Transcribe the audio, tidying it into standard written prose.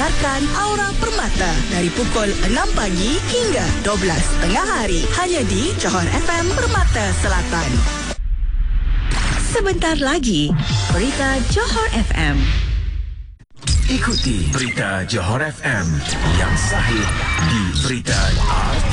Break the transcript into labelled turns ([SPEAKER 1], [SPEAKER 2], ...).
[SPEAKER 1] Dengarkan Aura Permata dari pukul 6 pagi hingga 12 tengah hari. Hanya di Johor FM Permata Selatan. Sebentar lagi, Berita Johor FM.
[SPEAKER 2] Ikuti Berita Johor FM yang sahih di Berita